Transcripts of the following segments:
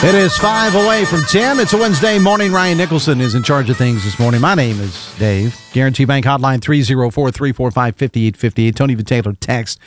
It is 5 away from 10. It's a Wednesday morning. Ryan Nicholson is in charge of things this morning. My name is Dave. Guarantee Bank Hotline 304-345-5858. Tony Vitello text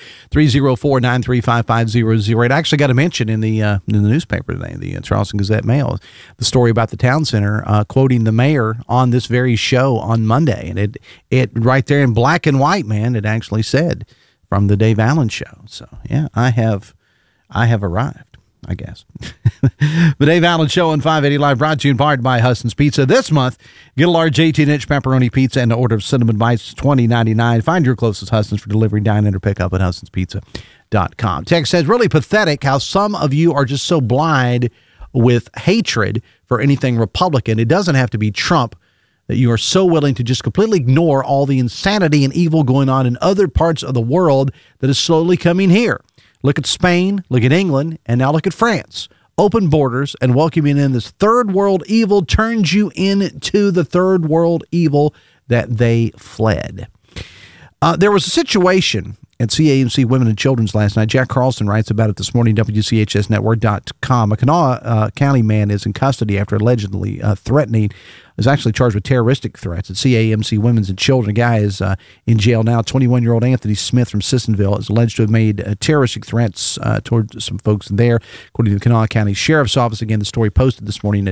304-935-500. It actually got a mention in the newspaper today, the Charleston Gazette-Mail, the story about the town center, quoting the mayor on this very show on Monday. And it right there in black and white, man, it actually said from the Dave Allen show. So, yeah, I have arrived, I guess. The Dave Allen Show on 580 Live, brought to you in part by Huston's Pizza. This month, get a large 18-inch pepperoni pizza and an order of cinnamon bites, $20.99. Find your closest Huston's for delivery, dine-in, or pick up at HustonsPizza.com. Text says, really pathetic how some of you are just so blind with hatred for anything Republican. It doesn't have to be Trump, that you are so willing to just completely ignore all the insanity and evil going on in other parts of the world that is slowly coming here. Look at Spain, look at England, and now look at France. Open borders and welcoming in this third world evil turns you into the third world evil that they fled. There was a situation at CAMC Women and Children's last night. Jack Carlson writes about it this morning, WCHSnetwork.com. A Kanawha County man is in custody after allegedly threatening, is actually charged with terroristic threats at CAMC Women's and Children. A guy is in jail now. 21-year-old Anthony Smith from Sissonville is alleged to have made terroristic threats towards some folks there, according to the Kanawha County Sheriff's Office. Again, the story posted this morning at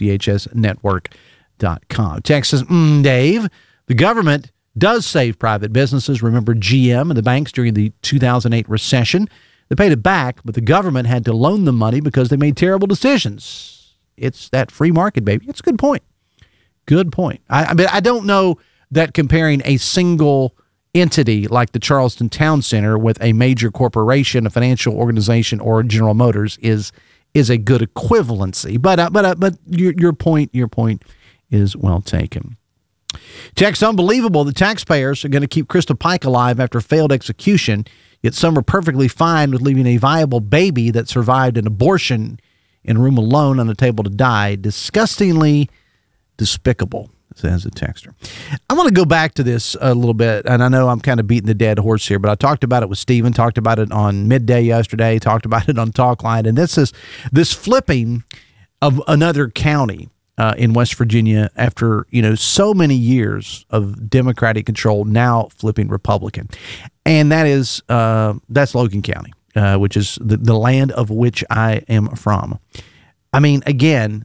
WCHSnetwork.com. Text says, Dave, the government does save private businesses. Remember GM and the banks during the 2008 recession? They paid it back, but the government had to loan them money because they made terrible decisions. It's that free market, baby. It's a good point. Good point. I mean, I don't know that comparing a single entity like the Charleston Town Center with a major corporation, a financial organization, or General Motors is a good equivalency. But your point is well taken. Text, unbelievable. The taxpayers are going to keep Crystal Pike alive after failed execution, yet some are perfectly fine with leaving a viable baby that survived an abortion in a room alone on a table to die. Disgustingly despicable, says the texter. I want to go back to this a little bit, and I know I'm kind of beating the dead horse here, but I talked about it with Stephen, talked about it on Midday yesterday, talked about it on Talkline, and this is this flipping of another county in West Virginia after, so many years of Democratic control, now flipping Republican. And that's Logan County, which is the land of which I am from. I mean, again,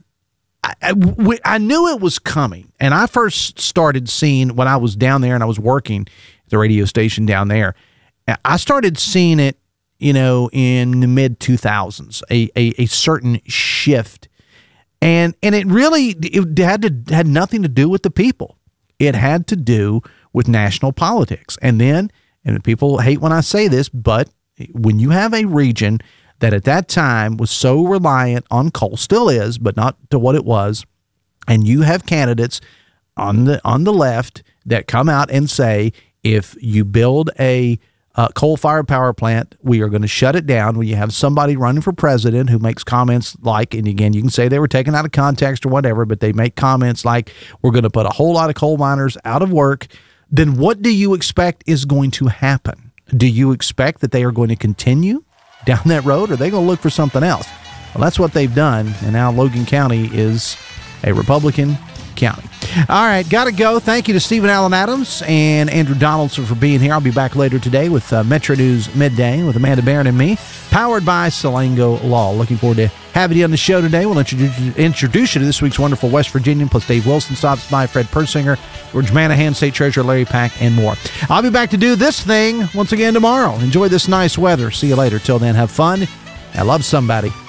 I knew it was coming. And I first started seeing when I was down there and I was working at the radio station down there, I started seeing it, in the mid 2000s, a certain shift. And it had nothing to do with the people. It had to do with national politics. And people hate when I say this, but when you have a region that at that time was so reliant on coal, still is, but not to what it was, and you have candidates on the left that come out and say, if you build a coal-fired power plant, we are going to shut it down. When you have somebody running for president who makes comments like, and again, you can say they were taken out of context or whatever, but they make comments like, we're going to put a whole lot of coal miners out of work, then what do you expect is going to happen? Do you expect that they are going to continue down that road, or are they going to look for something else? Well, that's what they've done, and now Logan County is a Republican county. All right, got to go. Thank you to Stephen Allen Adams and Andrew Donaldson for being here. I'll be back later today with Metro News Midday with Amanda Barron and me, powered by Salango Law. Looking forward to having you on the show today. We'll introduce you to this week's wonderful West Virginian, plus Dave Wilson stops by, Fred Persinger, George Manahan, State Treasurer Larry Pack, and more. I'll be back to do this thing once again tomorrow. Enjoy this nice weather. See you later. Till then, have fun and love somebody.